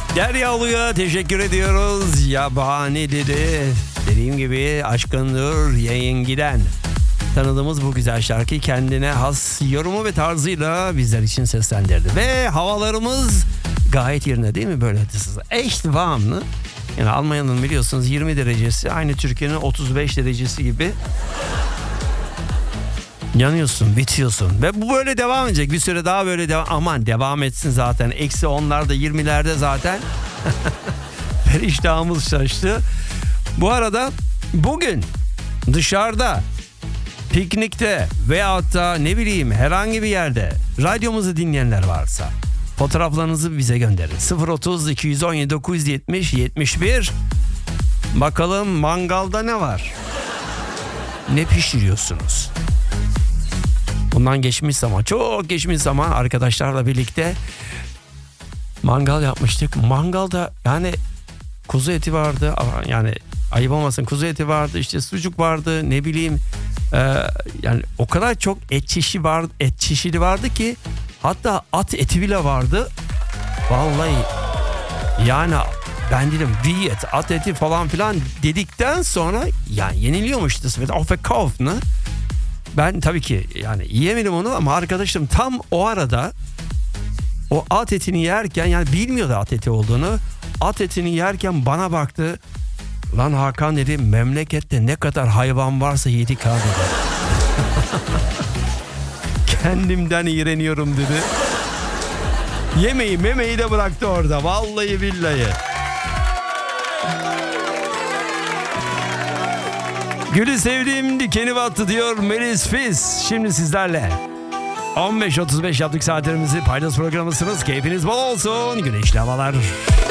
Derya Ulu'ya teşekkür ediyoruz. Yabani dedi. Dediğim gibi aşkındır yayın giden. Tanıdığımız bu güzel şarkıyı kendine has yorumu ve tarzıyla bizler için seslendirdi. Ve havalarımız gayet yerine değil mi böyle? Echt warm. Yani Almanya'nın biliyorsunuz 20 derecesi aynı Türkiye'nin 35 derecesi gibi. Yanıyorsun, bitiyorsun ve bu böyle devam edecek. Bir süre daha böyle aman devam etsin zaten. Eksi 10'larda 20'lerde zaten. İştahımız şaştı. Bu arada bugün dışarıda, piknikte veyahut da ne bileyim herhangi bir yerde radyomuzu dinleyenler varsa fotoğraflarınızı bize gönderin. 030 217 970 71. Bakalım mangalda ne var? Ne pişiriyorsunuz? Bundan geçmiş zaman, çok geçmiş zaman arkadaşlarla birlikte mangal yapmıştık. Mangalda yani kuzu eti vardı, yani ayıp olmasın, kuzu eti vardı, işte sucuk vardı, ne bileyim yani o kadar çok et çeşidi vardı ki hatta at eti bile vardı. Vallahi yani ben dedim diyet, at eti falan filan dedikten sonra yani yeniliyormuş das wird auch verkauft ne? Ben tabii ki yani yiyemedim onu ama arkadaşım tam o arada o at etini yerken, yani bilmiyordu at eti olduğunu. At etini yerken bana baktı. Lan Hakan dedi, memlekette ne kadar hayvan varsa yedik ha dedi. Kendimden iğreniyorum dedi. Yemeği memeyi de bıraktı orada. Vallahi billahi. Gülü sevdiğim dikeni battı diyor Melis Fis. Şimdi sizlerle 15.35 yaptık saatlerimizi. Paydos programısınız. Keyfiniz bol olsun. Güneşli havalar.